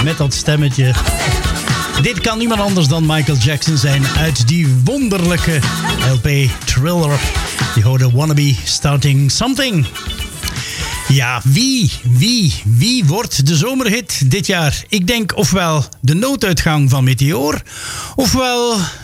met dat stemmetje. Dit kan niemand anders dan Michael Jackson zijn uit die wonderlijke LP Thriller. Je hoorde Wannabe Starting Something. Ja, wie wordt de zomerhit dit jaar? Ik denk ofwel de nooduitgang van Meteor, ofwel